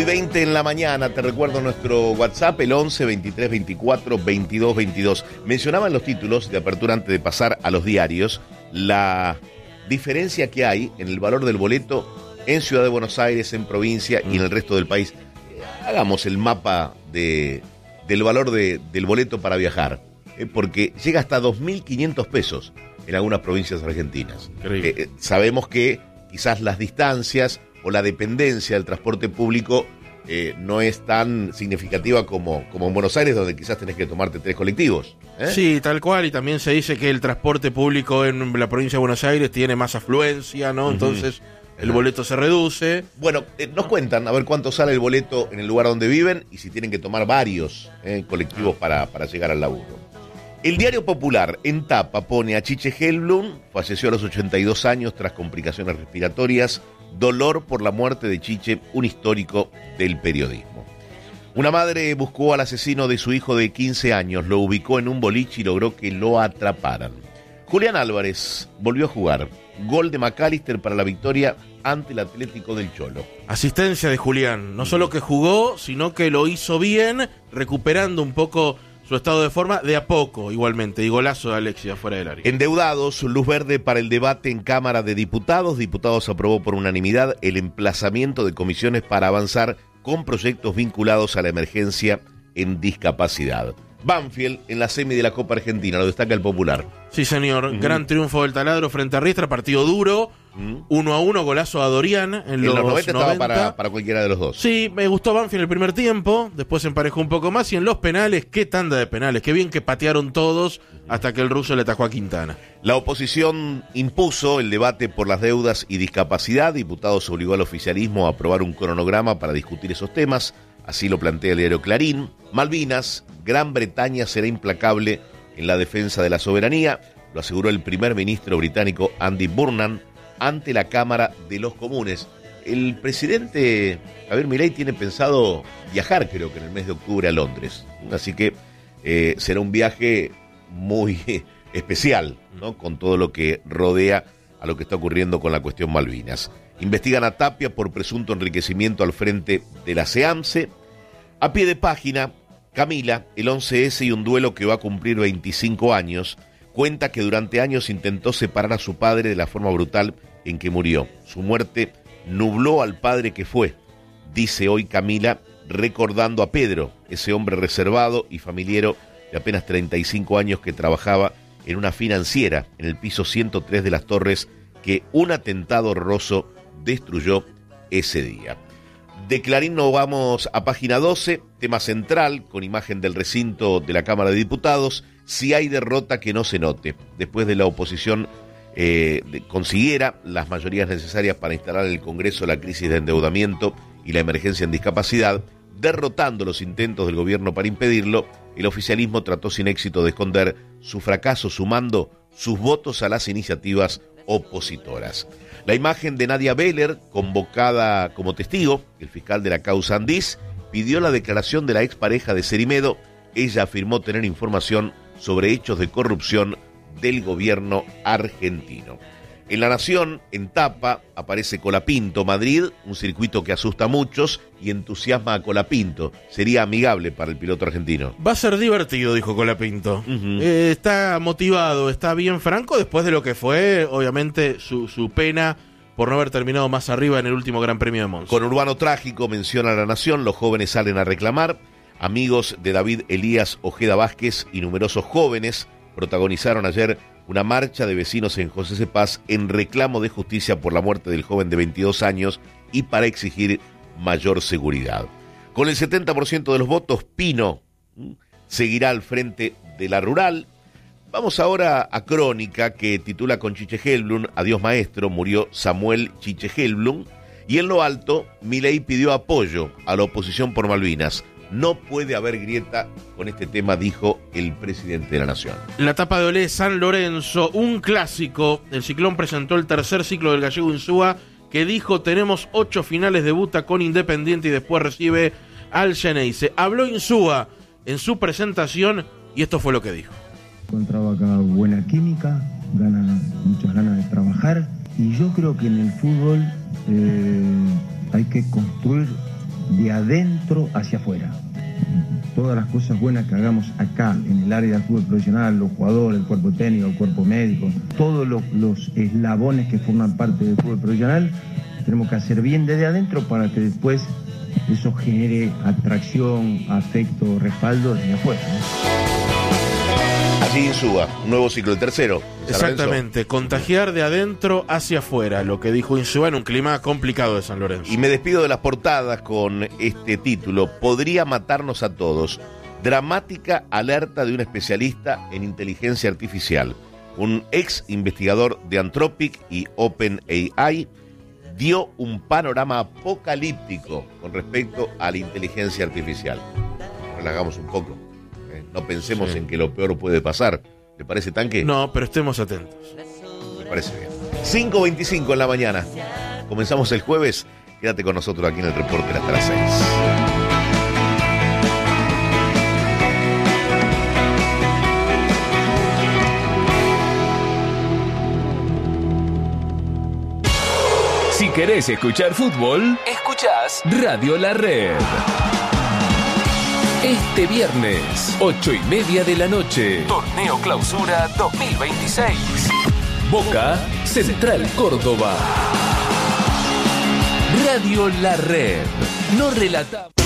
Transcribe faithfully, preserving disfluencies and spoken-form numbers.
y veinte en la mañana. Te recuerdo nuestro WhatsApp, el once, veintitrés, veinticuatro, veintidós, veintidós. Mencionaba en los títulos de apertura, antes de pasar a los diarios, la diferencia que hay en el valor del boleto en Ciudad de Buenos Aires, en provincia y en el resto del país. Hagamos el mapa de, del valor de, del boleto para viajar, eh, porque llega hasta dos mil quinientos pesos en algunas provincias argentinas. Eh, eh, sabemos que quizás las distancias o la dependencia del transporte público eh, no es tan significativa como, como en Buenos Aires, donde quizás tenés que tomarte tres colectivos. ¿eh? Sí, tal cual, y también se dice que el transporte público en la provincia de Buenos Aires tiene más afluencia, ¿no? Uh-huh. Entonces el boleto se reduce. Bueno, eh, nos cuentan a ver cuánto sale el boleto en el lugar donde viven y si tienen que tomar varios eh, colectivos para, para llegar al laburo. El Diario Popular en tapa pone a Chiche Helblum, falleció a los ochenta y dos años tras complicaciones respiratorias, dolor por la muerte de Chiche, un histórico del periodismo. Una madre buscó al asesino de su hijo de quince años, lo ubicó en un boliche y logró que lo atraparan. Julián Álvarez volvió a jugar, gol de McAllister para la victoria ante el Atlético del Cholo. Asistencia de Julián, no solo que jugó, sino que lo hizo bien, recuperando un poco su estado de forma de a poco, igualmente, y golazo de Alexia fuera del área. Endeudados, luz verde para el debate en Cámara de Diputados. Diputados aprobó por unanimidad el emplazamiento de comisiones para avanzar con proyectos vinculados a la emergencia en discapacidad. Banfield en la semi de la Copa Argentina, lo destaca el Popular. Sí, señor, uh-huh. Gran triunfo del Taladro frente a Riestra, partido duro, uh-huh. uno a uno, golazo a Dorian en, en los, los noventa. Estaba para, para cualquiera de los dos. Sí, me gustó Banfield el primer tiempo, después se emparejó un poco más, y en los penales, qué tanda de penales, qué bien que patearon todos uh-huh. hasta que el ruso le atajó a Quintana. La oposición impuso el debate por las deudas y discapacidad. Diputados obligó al oficialismo a aprobar un cronograma para discutir esos temas. Así lo plantea el diario Clarín. Malvinas, Gran Bretaña será implacable en la defensa de la soberanía, lo aseguró el primer ministro británico Andy Burnham ante la Cámara de los Comunes. El presidente Javier Milei tiene pensado viajar, creo que en el mes de octubre, a Londres. Así que eh, será un viaje muy especial, ¿no? Con todo lo que rodea a lo que está ocurriendo con la cuestión Malvinas. Investigan a Tapia por presunto enriquecimiento al frente de la SEAMSE. A pie de página, Camila, el once ese y un duelo que va a cumplir veinticinco años, cuenta que durante años intentó separar a su padre de la forma brutal en que murió. Su muerte nubló al padre que fue, dice hoy Camila, recordando a Pedro, ese hombre reservado y familiero de apenas treinta y cinco años que trabajaba en una financiera en el piso ciento tres de Las Torres, que un atentado horroroso destruyó ese día. De Clarín nos vamos a página doce, tema central, con imagen del recinto de la Cámara de Diputados. Si hay derrota, que no se note. Después de la oposición eh, de, consiguiera las mayorías necesarias para instalar en el Congreso la crisis de endeudamiento y la emergencia en discapacidad, derrotando los intentos del gobierno para impedirlo, el oficialismo trató sin éxito de esconder su fracaso, sumando sus votos a las iniciativas opositoras. La imagen de Nadia Beller, convocada como testigo, el fiscal de la causa Andís, pidió la declaración de la expareja de Cerimedo. Ella afirmó tener información sobre hechos de corrupción del gobierno argentino. En La Nación, en tapa, aparece Colapinto Madrid, un circuito que asusta a muchos y entusiasma a Colapinto. Sería amigable para el piloto argentino. Va a ser divertido, dijo Colapinto. Uh-huh. Eh, está motivado, está bien franco después de lo que fue, obviamente, su, su pena por no haber terminado más arriba en el último Gran Premio de Monza. Con Urbano Trágico, menciona La Nación, los jóvenes salen a reclamar. Amigos de David Elías Ojeda Vázquez y numerosos jóvenes protagonizaron ayer una marcha de vecinos en José C. Paz en reclamo de justicia por la muerte del joven de veintidós años y para exigir mayor seguridad. Con el setenta por ciento de los votos, Pino seguirá al frente de la rural. Vamos ahora a Crónica, que titula con Chiche Helblum, adiós maestro, murió Samuel Chiche Helblum. Y en lo alto, Milei pidió apoyo a la oposición por Malvinas. No puede haber grieta con este tema, dijo el presidente de la Nación. La tapa de Olé, San Lorenzo, un clásico. El Ciclón presentó el tercer ciclo del gallego Insúa, que dijo: tenemos ocho finales de buta con Independiente y después recibe al Xeneize. Habló Insúa en su presentación y esto fue lo que dijo. Encontraba acá buena química, ganas, muchas ganas de trabajar, y yo creo que en el fútbol eh, hay que construir de adentro hacia afuera. Todas las cosas buenas que hagamos acá, en el área del fútbol profesional, los jugadores, el cuerpo técnico, el cuerpo médico, todos los, los eslabones que forman parte del fútbol profesional, tenemos que hacer bien desde adentro para que después eso genere atracción, afecto, respaldo desde afuera, ¿no? Así Insúa, un nuevo ciclo, el tercero. Exactamente, contagiar de adentro hacia afuera, lo que dijo Insúa en un clima complicado de San Lorenzo. Y me despido de las portadas con este título: podría matarnos a todos. Dramática alerta de un especialista en inteligencia artificial. Un ex investigador de Anthropic y OpenAI dio un panorama apocalíptico con respecto a la inteligencia artificial. Relajamos un poco. No pensemos sí. en que lo peor puede pasar. ¿Le parece, Tanque? No, pero estemos atentos. Me parece bien. cinco veinticinco en la mañana. Comenzamos el jueves. Quédate con nosotros aquí en el Reporter hasta las seis. Si querés escuchar fútbol, escuchás Radio La Red. Este viernes, ocho y media de la noche, Torneo Clausura dos mil veintiséis. Boca, Central Córdoba. Radio La Red. No relatamos.